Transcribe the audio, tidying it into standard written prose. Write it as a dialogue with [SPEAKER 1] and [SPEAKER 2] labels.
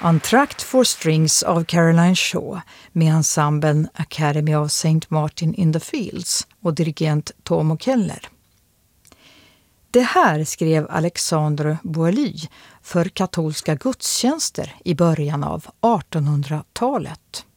[SPEAKER 1] Entr'acte for Strings av Caroline Shaw med ensemblen Academy of St. Martin in the Fields och dirigent Tom Keller. Det här skrev Alexandre Boilly för katolska gudstjänster i början av 1800-talet.